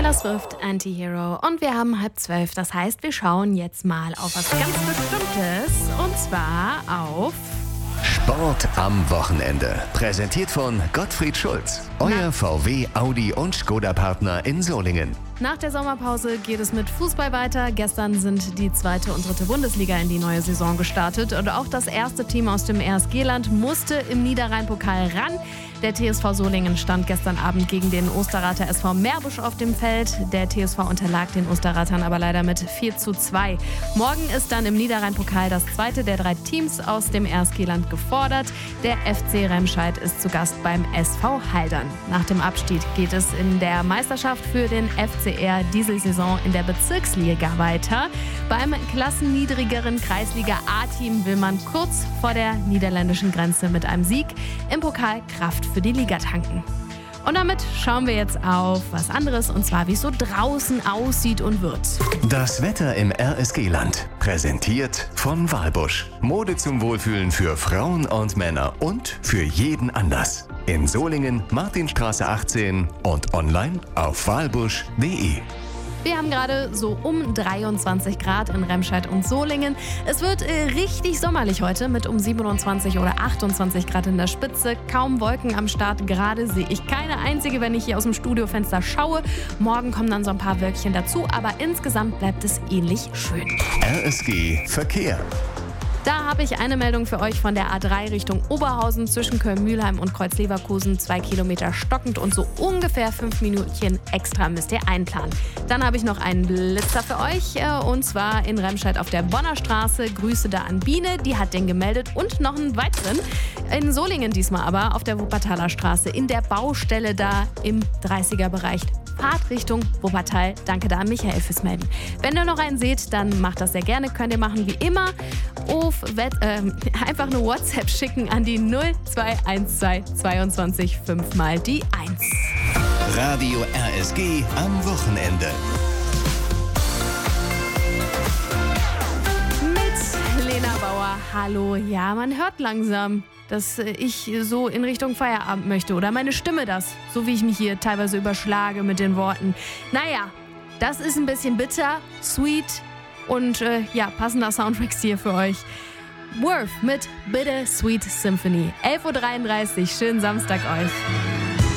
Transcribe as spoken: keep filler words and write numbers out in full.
Taylor Swift, Anti-Hero. Und wir haben halb zwölf. Das heißt, wir schauen jetzt mal auf was ganz Bestimmtes. Und zwar auf... Sport am Wochenende. Präsentiert von Gottfried Schulz. Euer V W, Audi und Skoda-Partner in Solingen. Nach der Sommerpause geht es mit Fußball weiter. Gestern sind die zweite und dritte Bundesliga in die neue Saison gestartet. Und auch das erste Team aus dem R S G-Land musste im Niederrhein-Pokal ran. Der T S V Solingen stand gestern Abend gegen den Osterrather S V Meerbusch auf dem Feld. Der T S V unterlag den Osterrathern aber leider mit vier zu zwei. Morgen ist dann im Niederrhein-Pokal das zweite der drei Teams aus dem R S G-Land gefordert. Der F C Remscheid ist zu Gast beim S V Haldern. Nach dem Abstieg geht es in der Meisterschaft für den F C R diese Saison in der Bezirksliga weiter. Beim klassenniedrigeren Kreisliga A-Team will man kurz vor der niederländischen Grenze mit einem Sieg im Pokal Kraft für die Liga tanken. Und damit schauen wir jetzt auf was anderes, und zwar wie es so draußen aussieht und wird. Das Wetter im R S G-Land. Präsentiert von Walbusch. Mode zum Wohlfühlen für Frauen und Männer und für jeden Anlass. In Solingen, Martinstraße achtzehn und online auf walbusch punkt de. Wir haben gerade so um dreiundzwanzig Grad in Remscheid und Solingen. Es wird äh, richtig sommerlich heute mit um siebenundzwanzig oder achtundzwanzig Grad in der Spitze. Kaum Wolken am Start. Gerade sehe ich keine einzige, wenn ich hier aus dem Studiofenster schaue. Morgen kommen dann so ein paar Wölkchen dazu, aber insgesamt bleibt es ähnlich schön. R S G Verkehr. Da habe ich eine Meldung für euch von der A drei Richtung Oberhausen zwischen Köln-Mühlheim und Kreuz-Leverkusen. Zwei Kilometer stockend und so ungefähr fünf Minütchen extra müsst ihr einplanen. Dann habe ich noch einen Blitzer für euch und zwar in Remscheid auf der Bonner Straße. Grüße da an Biene, die hat den gemeldet, und noch einen weiteren. In Solingen diesmal aber auf der Wuppertaler Straße in der Baustelle da im dreißiger-Bereich. Fahrt Richtung Wuppertal. Danke da an Michael fürs Melden. Wenn ihr noch einen seht, dann macht das sehr gerne. Könnt ihr machen wie immer. Auf Wett, äh, einfach eine WhatsApp schicken an die null zwei eins zwei zweiundzwanzig fünf mal die eins. Radio R S G am Wochenende. Mit Lena Bauer. Hallo. Ja, man hört langsam, dass ich so in Richtung Feierabend möchte. Oder meine Stimme das. So wie ich mich hier teilweise überschlage mit den Worten. Naja, das ist ein bisschen bitter, sweet und äh, ja, passender Soundtracks hier für euch. Worth mit Bitter Sweet Symphony. elf Uhr dreiunddreißig. Schönen Samstag euch.